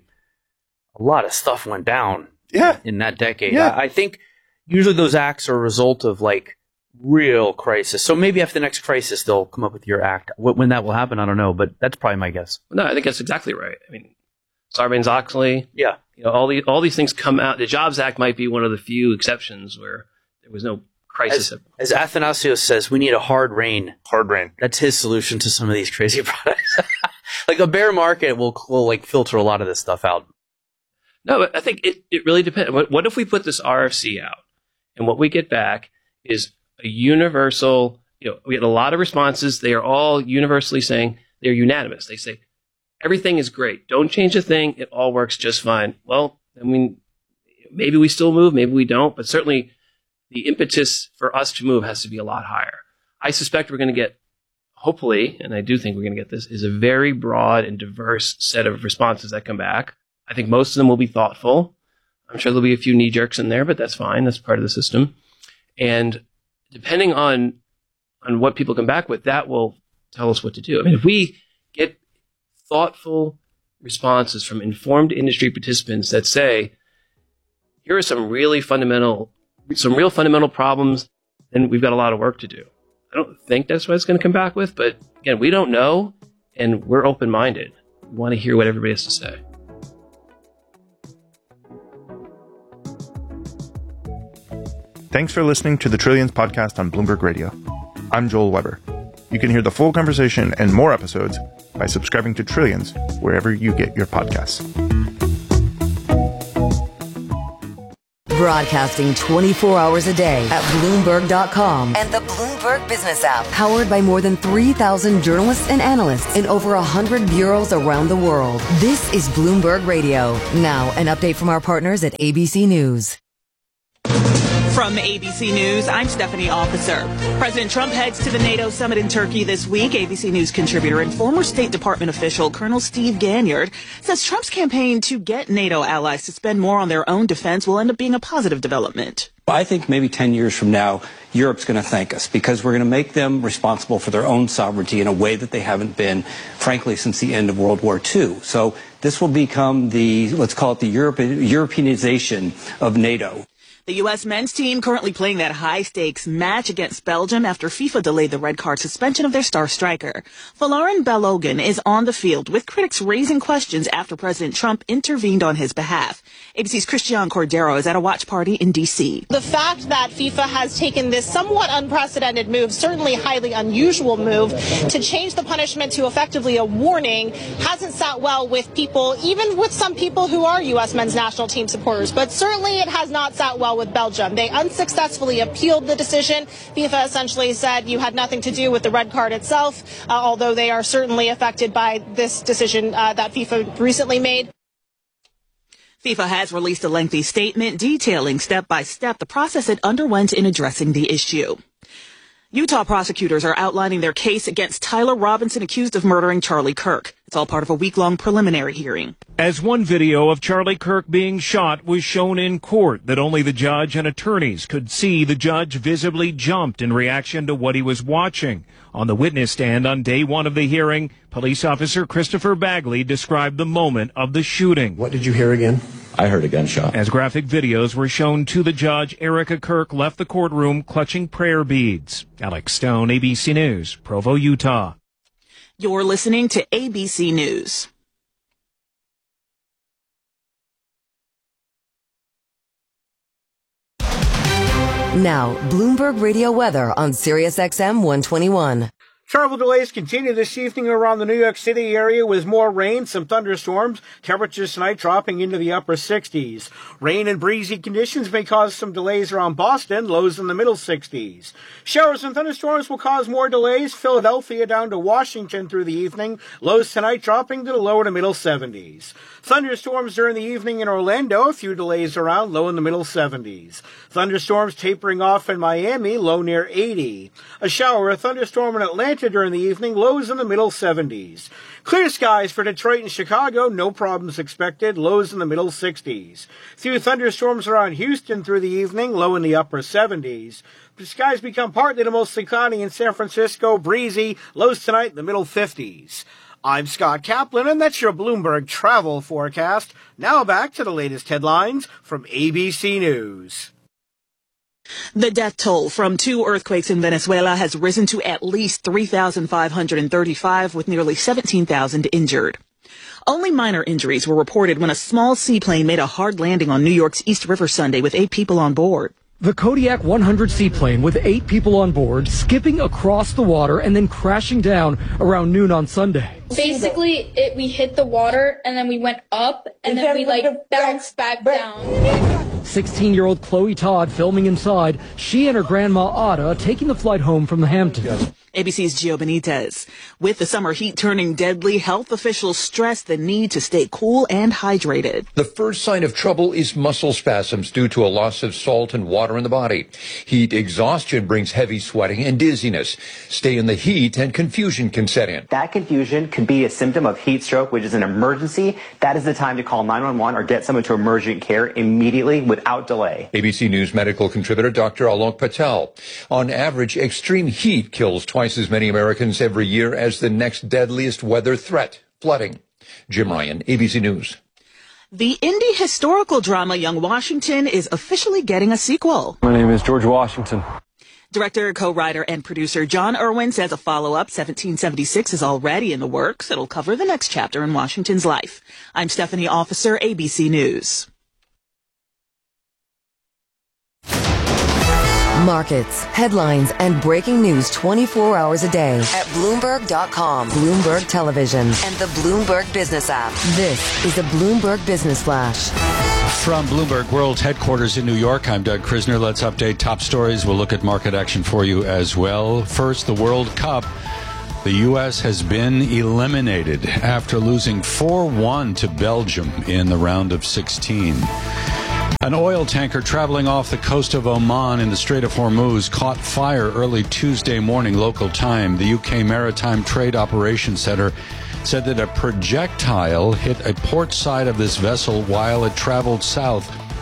a lot of stuff went down in that decade. Yeah. I think usually those acts are a result of like real crisis. So maybe after the next crisis, they'll come up with your act. When that will happen, I don't know, but that's probably my guess. No, I think that's exactly right. I mean, Sarbanes-Oxley. Yeah. All these things come out. The Jobs Act might be one of the few exceptions where there was no crisis. As Athanasios says, we need a hard rain. Hard rain. That's his solution to some of these crazy products. Like a bear market will like filter a lot of this stuff out. No, but I think it really depends. What if we put this RFC out and what we get back is a universal, we get a lot of responses. They are all universally saying, they're unanimous. They say, everything is great. Don't change a thing. It all works just fine. Well, I mean, maybe we still move, maybe we don't, but certainly the impetus for us to move has to be a lot higher. I suspect we're going to get, hopefully, and I do think we're going to get this, is a very broad and diverse set of responses that come back. I think most of them will be thoughtful. I'm sure there'll be a few knee jerks in there, but that's fine. That's part of the system. And depending on what people come back with, that will tell us what to do. I mean, if we get thoughtful responses from informed industry participants that say, here are some real fundamental problems, then we've got a lot of work to do. I don't think that's what it's going to come back with, but again, we don't know, and we're open-minded. We want to hear what everybody has to say. Thanks for listening to the Trillions podcast on Bloomberg Radio. I'm Joel Weber. You can hear the full conversation and more episodes by subscribing to Trillions wherever you get your podcasts. Broadcasting 24 hours a day at Bloomberg.com and the Bloomberg Business app. Powered by more than 3,000 journalists and analysts in over 100 bureaus around the world. This is Bloomberg Radio. Now, an update from our partners at ABC News. From ABC News, I'm Stephanie Officer. President Trump heads to the NATO summit in Turkey this week. ABC News contributor and former State Department official Colonel Steve Ganyard says Trump's campaign to get NATO allies to spend more on their own defense will end up being a positive development. Well, I think maybe 10 years from now, Europe's going to thank us because we're going to make them responsible for their own sovereignty in a way that they haven't been, frankly, since the end of World War II. So this will become let's call it the Europeanization of NATO. The U.S. men's team currently playing that high-stakes match against Belgium after FIFA delayed the red card suspension of their star striker. Folarin Balogun is on the field, with critics raising questions after President Trump intervened on his behalf. ABC's Christian Cordero is at a watch party in D.C. The fact that FIFA has taken this somewhat unprecedented move, certainly highly unusual move, to change the punishment to effectively a warning hasn't sat well with people, even with some people who are U.S. men's national team supporters. But certainly it has not sat well with Belgium. They unsuccessfully appealed the decision. FIFA essentially said you had nothing to do with the red card itself, although they are certainly affected by this decision that FIFA recently made. FIFA has released a lengthy statement detailing step by step the process it underwent in addressing the issue. Utah prosecutors are outlining their case against Tyler Robinson, accused of murdering Charlie Kirk. It's all part of a week-long preliminary hearing. As one video of Charlie Kirk being shot was shown in court that only the judge and attorneys could see, the judge visibly jumped in reaction to what he was watching. On the witness stand on day one of the hearing, police officer Christopher Bagley described the moment of the shooting. What did you hear again? I heard a gunshot. As graphic videos were shown to the judge, Erica Kirk left the courtroom clutching prayer beads. Alex Stone, ABC News, Provo, Utah. You're listening to ABC News. Now, Bloomberg Radio weather on SiriusXM 121. Travel delays continue this evening around the New York City area with more rain, some thunderstorms. Temperatures tonight dropping into the upper 60s. Rain and breezy conditions may cause some delays around Boston, lows in the middle 60s. Showers and thunderstorms will cause more delays. Philadelphia down to Washington through the evening. Lows tonight dropping to the lower to middle 70s. Thunderstorms during the evening in Orlando, a few delays around, low in the middle 70s. Thunderstorms tapering off in Miami, low near 80. A shower or thunderstorm in Atlanta during the evening, lows in the middle 70s. Clear skies for Detroit and Chicago, no problems expected, lows in the middle 60s. Few thunderstorms around Houston through the evening, low in the upper 70s. The skies become partly to mostly cloudy in San Francisco, breezy, lows tonight in the middle 50s. I'm Scott Kaplan, and that's your Bloomberg travel forecast. Now back to the latest headlines from ABC News. The death toll from 2 earthquakes in Venezuela has risen to at least 3,535, with nearly 17,000 injured. Only minor injuries were reported when a small seaplane made a hard landing on New York's East River Sunday with 8 people on board. The Kodiak 100 seaplane with 8 people on board skipping across the water and then crashing down around noon on Sunday. Basically, we hit the water and then we went up and then we bounced back down. 16-year-old Chloe Todd filming inside, she and her grandma Ada taking the flight home from the Hamptons. ABC's Gio Benitez. With the summer heat turning deadly, health officials stress the need to stay cool and hydrated. The first sign of trouble is muscle spasms due to a loss of salt and water in the body. Heat exhaustion brings heavy sweating and dizziness. Stay in the heat and confusion can set in. That confusion could be a symptom of heat stroke, which is an emergency. That is the time to call 911 or get someone to emergent care immediately without delay. ABC News medical contributor Dr. Alok Patel. On average, extreme heat kills twice as many Americans every year as the next deadliest weather threat, flooding. Jim Ryan, ABC News. The indie historical drama Young Washington is officially getting a sequel. My name is George Washington. Director, co-writer, and producer John Irwin says a follow-up, 1776, is already in the works. It'll cover the next chapter in Washington's life. I'm Stephanie Officer, ABC News. Markets, headlines, and breaking news 24 hours a day at Bloomberg.com, Bloomberg Television, and the Bloomberg Business app. This is a Bloomberg Business Flash. From Bloomberg World Headquarters in New York, I'm Doug Krisner. Let's update top stories. We'll look at market action for you as well. First, the World Cup. The U.S. has been eliminated after losing 4-1 to Belgium in the round of 16. An oil tanker traveling off the coast of Oman in the Strait of Hormuz caught fire early Tuesday morning local time. The UK Maritime Trade Operations Center said that a projectile hit a port side of this vessel while it traveled south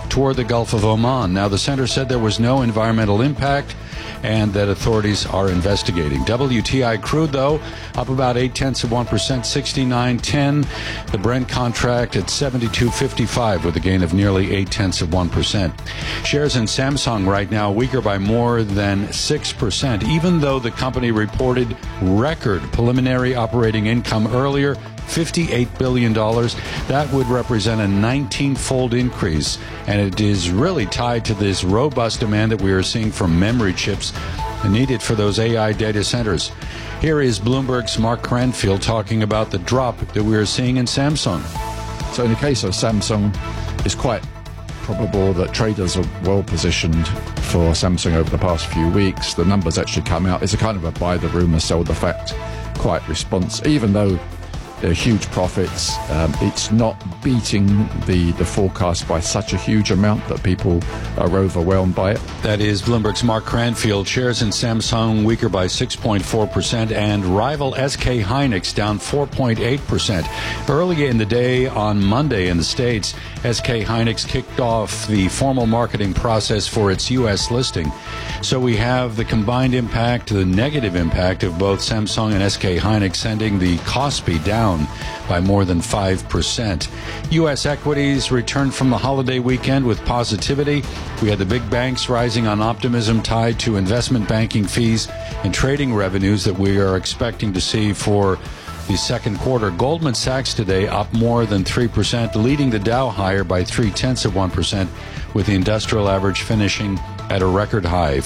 toward the Gulf of Oman. Now, the center said there was no environmental impact and that authorities are investigating. WTI crude, though, up about 0.8%, $69.10. The Brent contract at $72.55 with a gain of nearly 0.8%. Shares in Samsung right now weaker by more than 6%, even though the company reported record preliminary operating income earlier, $58 billion. That would represent a 19-fold increase, and it is really tied to this robust demand that we are seeing for memory chips needed for those AI data centers. Here is Bloomberg's Mark Cranfield talking about the drop that we are seeing in Samsung. So in the case of Samsung, it's quite probable that traders are well positioned for Samsung over the past few weeks. The numbers actually come out. It's a kind of a buy the rumor, sell the fact quiet response, even though huge profits. It's not beating the forecast by such a huge amount that people are overwhelmed by it. That is Bloomberg's Mark Cranfield. Shares in Samsung weaker by 6.4%, and rival SK Hynix down 4.8%. Early in the day on Monday in the States, SK Hynix kicked off the formal marketing process for its U.S. listing. So we have the combined impact, the negative impact of both Samsung and SK Hynix, sending the Kospi down by more than 5%. U.S. equities returned from the holiday weekend with positivity. We had the big banks rising on optimism tied to investment banking fees and trading revenues that we are expecting to see for the second quarter. Goldman Sachs today up more than 3%, leading the Dow higher by 0.3%, with the industrial average finishing at a record high,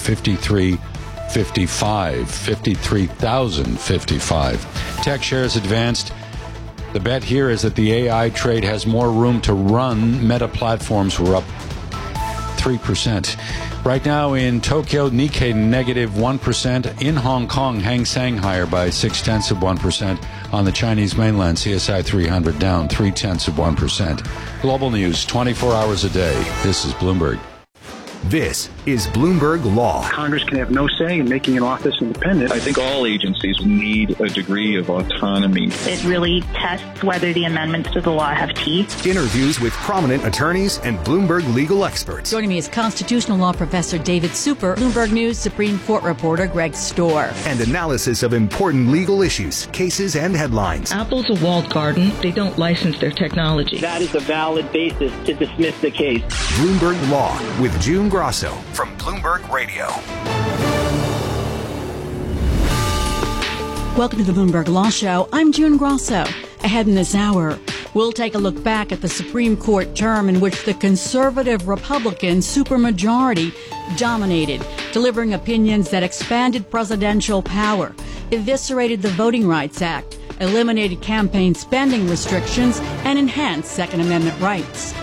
53,055. Tech shares advanced. The bet here is that the AI trade has more room to run. Meta platforms were up 3%. Right now in Tokyo, Nikkei negative 1%. In Hong Kong, Hang Seng higher by 0.6%. On the Chinese mainland, CSI 300 down 0.3%. Global news 24 hours a day. This is Bloomberg. This is Bloomberg Law. Congress can have no say in making an office independent. I think all agencies need a degree of autonomy. It really tests whether the amendments to the law have teeth. Interviews with prominent attorneys and Bloomberg legal experts. Joining me is constitutional law professor David Super, Bloomberg News Supreme Court reporter Greg Storr. And analysis of important legal issues, cases, and headlines. Apple's a walled garden. They don't license their technology. That is a valid basis to dismiss the case. Bloomberg Law with June Grosso from Bloomberg Radio. Welcome to the Bloomberg Law Show. I'm June Grosso. Ahead in this hour, we'll take a look back at the Supreme Court term in which the conservative Republican supermajority dominated, delivering opinions that expanded presidential power, eviscerated the Voting Rights Act, eliminated campaign spending restrictions, and enhanced Second Amendment rights.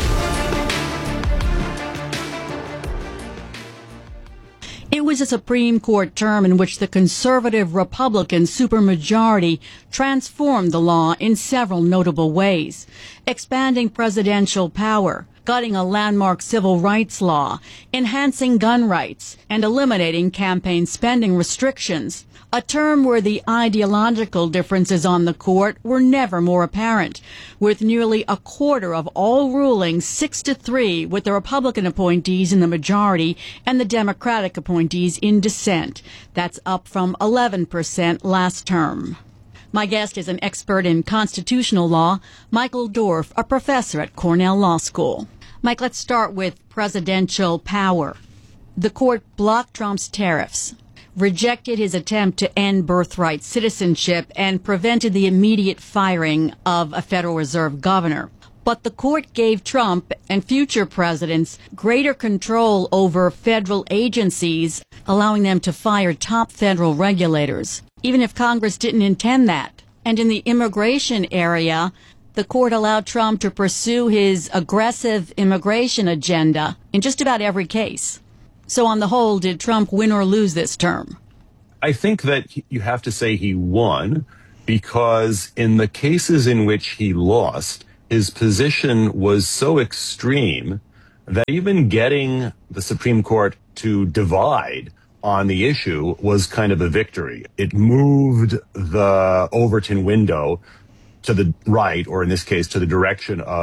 It was a Supreme Court term in which the conservative Republican supermajority transformed the law in several notable ways, expanding presidential power, gutting a landmark civil rights law, enhancing gun rights, and eliminating campaign spending restrictions. A term where the ideological differences on the court were never more apparent, with nearly a quarter of all rulings 6-3 with the Republican appointees in the majority and the Democratic appointees in dissent. That's up from 11% last term. My guest is an expert in constitutional law, Michael Dorf, a professor at Cornell Law School. Mike, let's start with presidential power. The court blocked Trump's tariffs, rejected his attempt to end birthright citizenship, and prevented the immediate firing of a Federal Reserve governor. But the court gave Trump and future presidents greater control over federal agencies, allowing them to fire top federal regulators, even if Congress didn't intend that. And in the immigration area, the court allowed Trump to pursue his aggressive immigration agenda in just about every case. So on the whole, did Trump win or lose this term? I think that you have to say he won, because in the cases in which he lost, his position was so extreme that even getting the Supreme Court to divide on the issue was kind of a victory. It moved the Overton window to the right, or in this case, to the direction of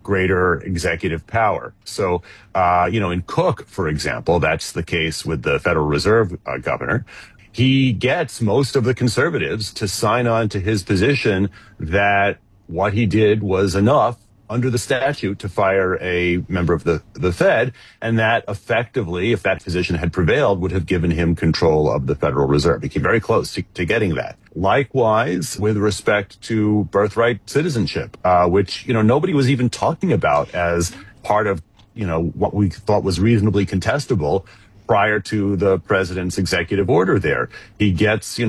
greater executive power. So, in Cook, for example, that's the case with the Federal Reserve governor. He gets most of the conservatives to sign on to his position that what he did was enough under the statute to fire a member of the Fed, and that effectively, if that position had prevailed, would have given him control of the Federal Reserve. He came very close to getting that. Likewise, with respect to birthright citizenship, which, nobody was even talking about as part of, what we thought was reasonably contestable prior to the president's executive order there. He gets, a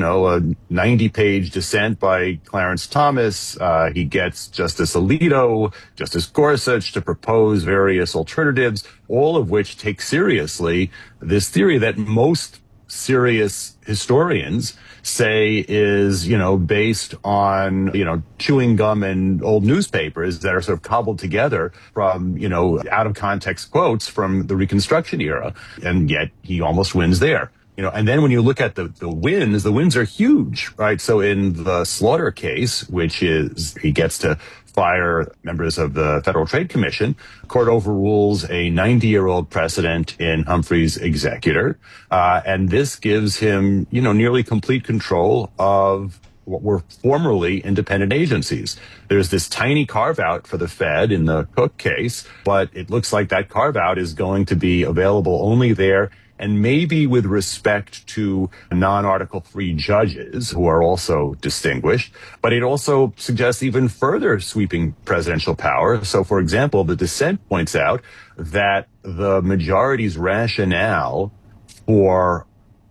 90-page dissent by Clarence Thomas. He gets Justice Alito, Justice Gorsuch to propose various alternatives, all of which take seriously this theory that most serious historians say is, based on, chewing gum and old newspapers that are sort of cobbled together from, out of context quotes from the Reconstruction era. And yet he almost wins there. And then when you look at the wins are huge, right? So in the Slaughter case, which is he gets to fire members of the Federal Trade Commission, court overrules a 90-year-old precedent in Humphrey's executor. And this gives him, nearly complete control of what were formerly independent agencies. There's this tiny carve-out for the Fed in the Cook case, but it looks like that carve-out is going to be available only there, and maybe with respect to non-Article 3 judges who are also distinguished. But it also suggests even further sweeping presidential power. So, for example, the dissent points out that the majority's rationale for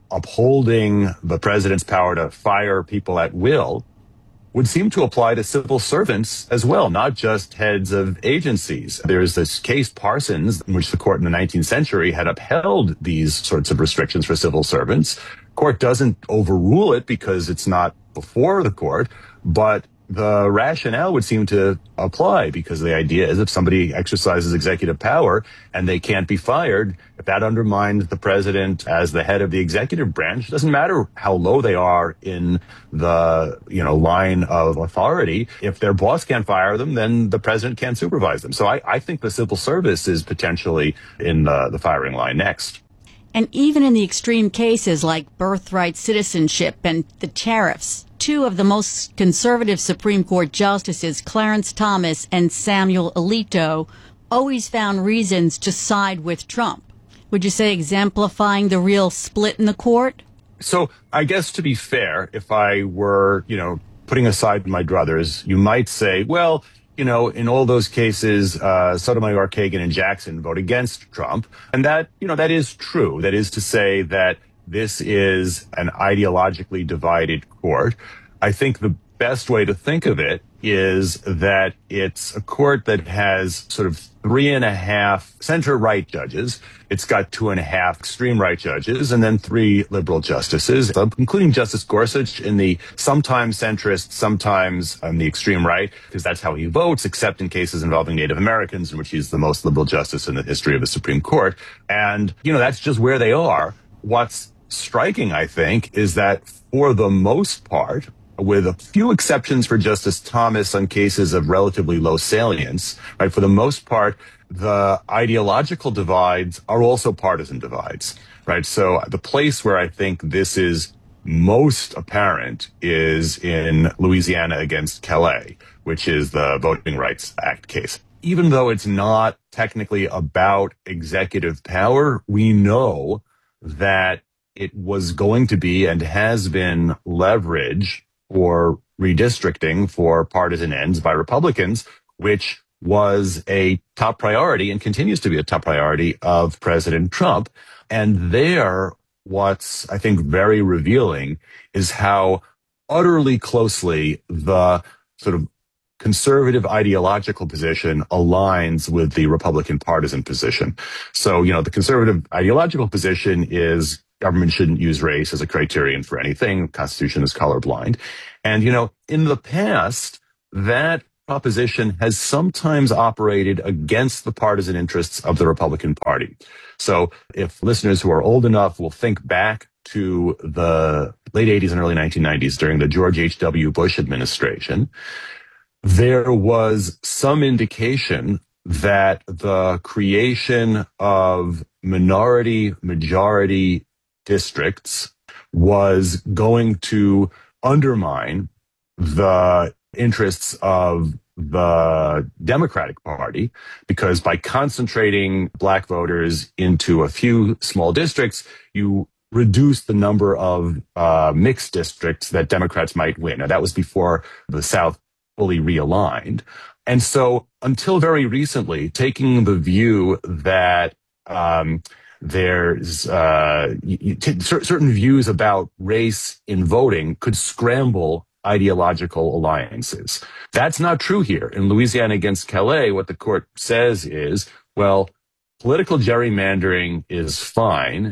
upholding the president's power to fire people at will would seem to apply to civil servants as well, not just heads of agencies. There's this case, Parsons, in which the court in the 19th century had upheld these sorts of restrictions for civil servants. Court doesn't overrule it because it's not before the court, but the rationale would seem to apply, because the idea is if somebody exercises executive power and they can't be fired, if that undermines the president as the head of the executive branch, it doesn't matter how low they are in the, line of authority. If their boss can't fire them, then the president can't supervise them. So I think the civil service is potentially in the firing line next. And even in the extreme cases like birthright citizenship and the tariffs, two of the most conservative Supreme Court justices, Clarence Thomas and Samuel Alito, always found reasons to side with Trump. Would you say exemplifying the real split in the court? So I guess, to be fair, if I were, putting aside my druthers, you might say, well, in all those cases, Sotomayor, Kagan, and Jackson vote against Trump. And that, that is true. That is to say that this is an ideologically divided court. I think the best way to think of it is that it's a court that has sort of 3.5 center-right judges. It's got 2.5 extreme-right judges, and then 3 liberal justices, including Justice Gorsuch in the sometimes centrist, sometimes on the extreme right, because that's how he votes, except in cases involving Native Americans, in which he's the most liberal justice in the history of the Supreme Court. And, that's just where they are. What's striking, I think, is that for the most part, with a few exceptions for Justice Thomas on cases of relatively low salience, right? For the most part, the ideological divides are also partisan divides, right? So the place where I think this is most apparent is in Louisiana against Kelly, which is the Voting Rights Act case. Even though it's not technically about executive power, we know that it was going to be and has been leverage for redistricting for partisan ends by Republicans, which was a top priority and continues to be a top priority of President Trump. And there, what's, I think, very revealing is how utterly closely the sort of conservative ideological position aligns with the Republican partisan position. So, the conservative ideological position is government shouldn't use race as a criterion for anything. The Constitution is colorblind. And, in the past, that proposition has sometimes operated against the partisan interests of the Republican Party. So if listeners who are old enough will think back to the late 80s and early 1990s during the George H.W. Bush administration, there was some indication that the creation of minority-majority districts was going to undermine the interests of the Democratic Party, because by concentrating black voters into a few small districts, you reduce the number of mixed districts that Democrats might win. Now, that was before the South fully realigned. And so until very recently, taking the view that there's certain views about race in voting could scramble ideological alliances. That's not true here. In Louisiana against Calais, what the court says is, well, political gerrymandering is fine,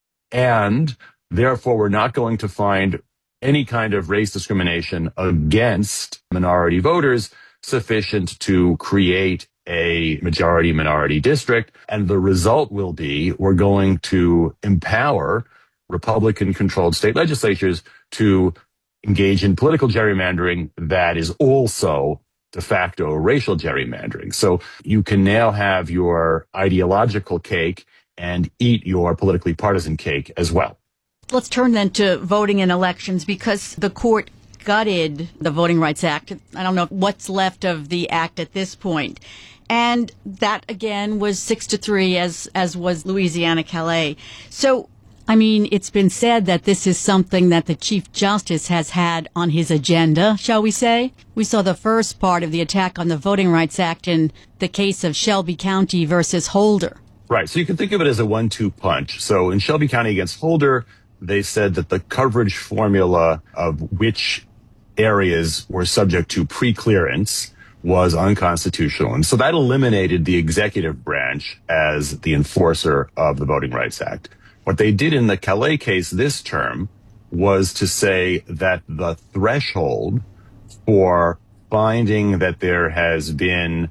and therefore we're not going to find any kind of race discrimination against minority voters sufficient to create a majority-minority district. And the result will be we're going to empower Republican-controlled state legislatures to engage in political gerrymandering that is also de facto racial gerrymandering. So you can now have your ideological cake and eat your politically partisan cake as well. Let's turn then to voting in elections, because the court gutted the Voting Rights Act. I don't know what's left of the act at this point. And that, again, was 6-3, as was Louisiana Calais. So, I mean, it's been said that this is something that the Chief Justice has had on his agenda, shall we say? We saw the first part of the attack on the Voting Rights Act in the case of Shelby County versus Holder. Right. So you can think of it as a 1-2 punch. So in Shelby County against Holder, they said that the coverage formula of which areas were subject to pre-clearance was unconstitutional. And so that eliminated the executive branch as the enforcer of the Voting Rights Act. What they did in the Calais case this term was to say that the threshold for finding that there has been,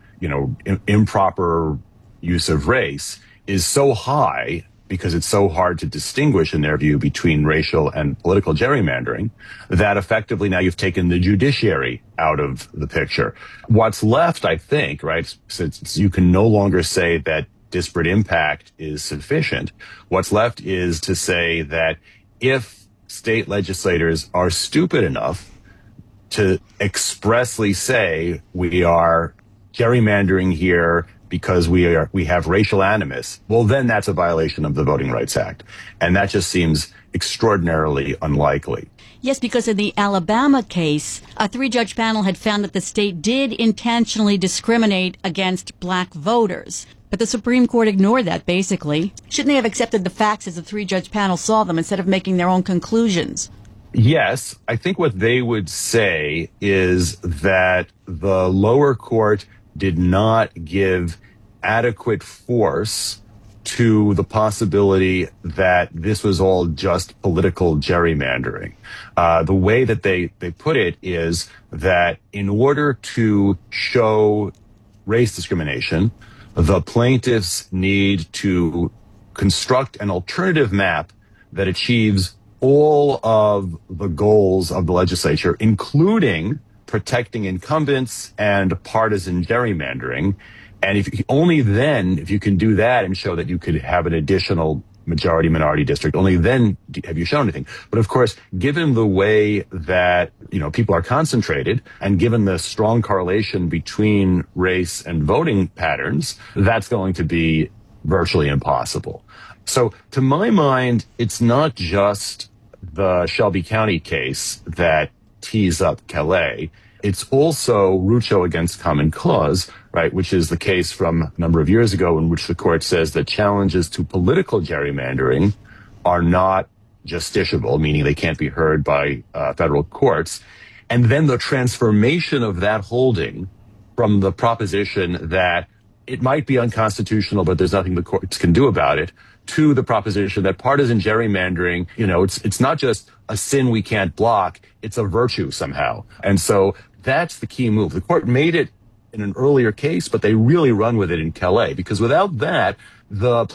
improper use of race is so high, because it's so hard to distinguish, in their view, between racial and political gerrymandering, that effectively now you've taken the judiciary out of the picture. What's left, I think, right, since you can no longer say that disparate impact is sufficient, what's left is to say that if state legislators are stupid enough to expressly say we are gerrymandering here because we have racial animus, well, then that's a violation of the Voting Rights Act. And that just seems extraordinarily unlikely. Yes, because in the Alabama case, a 3-judge panel had found that the state did intentionally discriminate against black voters. But the Supreme Court ignored that, basically. Shouldn't they have accepted the facts as the 3-judge panel saw them instead of making their own conclusions? Yes, I think what they would say is that the lower court did not give adequate force to the possibility that this was all just political gerrymandering. The way that they put it is that in order to show race discrimination, the plaintiffs need to construct an alternative map that achieves all of the goals of the legislature, including protecting incumbents and partisan gerrymandering. And if you can do that and show that you could have an additional majority-minority district, only then have you shown anything. But of course, given the way that, people are concentrated, and given the strong correlation between race and voting patterns, that's going to be virtually impossible. So to my mind, it's not just the Shelby County case that tees up Calais. It's also Rucho against Common Cause, right, which is the case from a number of years ago in which the court says that challenges to political gerrymandering are not justiciable, meaning they can't be heard by federal courts. And then the transformation of that holding from the proposition that it might be unconstitutional, but there's nothing the courts can do about it, to the proposition that partisan gerrymandering, it's not just a sin we can't block, it's a virtue somehow. And so that's the key move. The court made it in an earlier case, but they really run with it in Calais, because without that, the